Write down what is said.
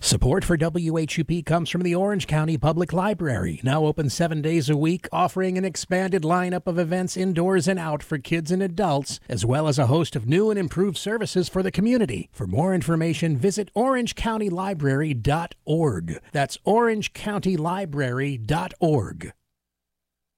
Support for WHUP comes from the Orange County Public Library, now open 7 days a week, offering an expanded lineup of events indoors and out for kids and adults, as well as a host of new and improved services for the community. For more information, visit orangecountylibrary.org. That's orangecountylibrary.org.